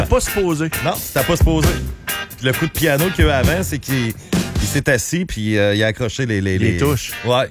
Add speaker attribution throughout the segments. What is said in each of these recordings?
Speaker 1: Pas supposé.
Speaker 2: Non, c'était pas supposé. Puis le coup de piano qu'il y a eu avant, c'est qu'il s'est assis puis il a accroché les
Speaker 1: touches.
Speaker 2: Ouais.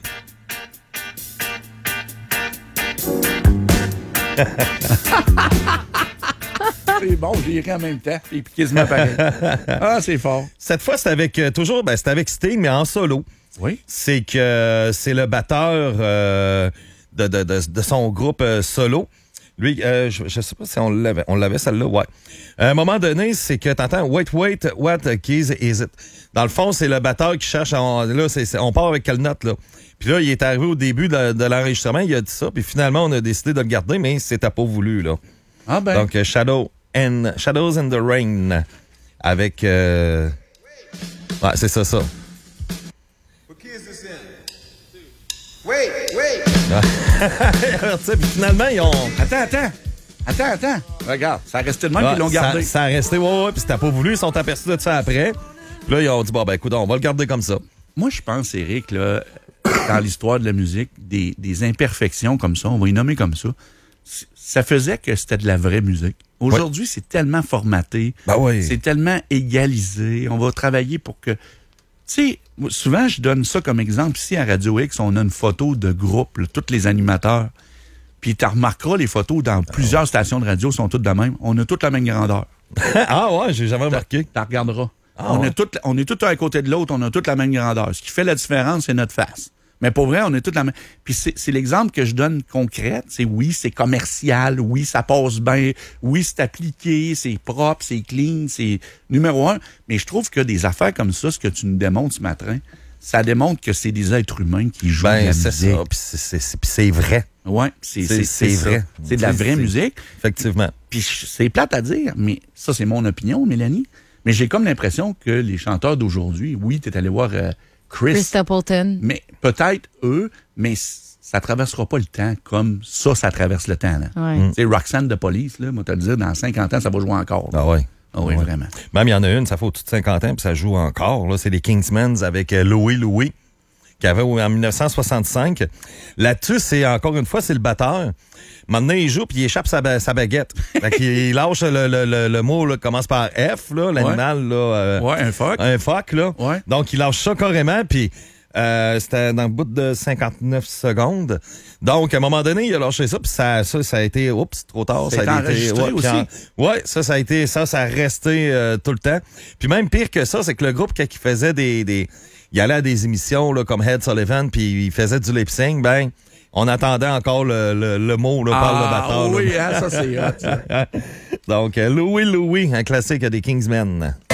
Speaker 1: C'est bon, j'ai ri en même temps. Et puis quasiment pareil. Ah, c'est fort.
Speaker 2: Cette fois, c'était avec c'était avec Sting, mais en solo.
Speaker 1: Oui.
Speaker 2: C'est que c'est le batteur de son groupe solo. Lui, je sais pas si on l'avait celle-là, ouais. À un moment donné, c'est que t'entends wait, what keys is it? Dans le fond, c'est le batteur qui cherche, on part avec quelle note, là? Puis là, il est arrivé au début de l'enregistrement, il a dit ça, puis finalement, on a décidé de le garder, mais c'était pas voulu, là.
Speaker 1: Ah ben.
Speaker 2: Donc, Shadows in the Rain, avec... ouais, c'est ça.
Speaker 3: Wait!
Speaker 2: Puis finalement, ils ont...
Speaker 1: Attends. Regarde, ça a resté de même, puis ils l'ont gardé.
Speaker 2: Ça a resté, ouais, puis c'était pas voulu, ils sont aperçus de ça après. Puis là, ils ont dit, bon, ben écoute, on va le garder comme ça.
Speaker 1: Moi, je pense, Éric, là, dans l'histoire de la musique, des imperfections comme ça, on va y nommer comme ça, ça faisait que c'était de la vraie musique. Aujourd'hui, c'est tellement formaté, c'est tellement égalisé, on va travailler pour que... Tu sais, souvent, je donne ça comme exemple. Ici, à Radio X, on a une photo de groupe, là, tous les animateurs. Puis tu remarqueras, les photos dans plusieurs stations de radio sont toutes de même. On a toutes la même grandeur.
Speaker 2: Ah ouais, j'ai jamais remarqué.
Speaker 1: Tu regarderas.
Speaker 2: Ah,
Speaker 1: on est tous à côté de l'autre, on a toutes la même grandeur. Ce qui fait la différence, c'est notre face. Mais pour vrai, on est tous la même. Puis c'est l'exemple que je donne concret. C'est oui, c'est commercial, oui, ça passe bien, oui, c'est appliqué, c'est propre, c'est clean, c'est numéro 1. Mais je trouve que des affaires comme ça, ce que tu nous démontres ce matin, ça démontre que c'est des êtres humains qui jouent de la musique.
Speaker 2: C'est ça, puis c'est vrai.
Speaker 1: Oui, c'est vrai. C'est de la vraie musique.
Speaker 2: Effectivement.
Speaker 1: Puis c'est plate à dire, mais ça, c'est mon opinion, Mélanie. Mais j'ai comme l'impression que les chanteurs d'aujourd'hui, oui, t'es allé voir Chris
Speaker 4: Stapleton.
Speaker 1: Mais peut-être eux, mais ça traversera pas le temps comme ça traverse le temps.
Speaker 4: Ouais.
Speaker 1: Tu sais, Roxanne de Police, là, moi, te le dire, dans 50 ans, ça va jouer encore.
Speaker 2: Ah ouais.
Speaker 1: Ah oui, vraiment.
Speaker 2: Même il y en a une, ça fait au-dessus de 50 ans, puis ça joue encore. Là, c'est les Kingsmen avec Louis, qui avait en 1965. Là-dessus, c'est encore une fois, c'est le batteur. Maintenant, il joue, puis il échappe sa baguette. Fait qu'il lâche le mot, là, commence par F, là, l'animal, là.
Speaker 1: Un phoque.
Speaker 2: Un phoque, là.
Speaker 1: Ouais.
Speaker 2: Donc, il lâche ça carrément, puis c'était dans le bout de 59 secondes. Donc, à un moment donné, il a lâché ça, puis ça a été, oups, trop tard.
Speaker 1: C'est
Speaker 2: ça a
Speaker 1: enregistré
Speaker 2: été,
Speaker 1: aussi.
Speaker 2: ça a été, ça a resté tout le temps. Puis même pire que ça, c'est que le groupe, quand il faisait il allait à des émissions, là, comme Ed Sullivan, puis il faisait du lip-sync, ben, on attendait encore le mot, là, par le batteur.
Speaker 1: Oui, hein, ça c'est hot.
Speaker 2: Donc, Louis, un classique des Kingsmen.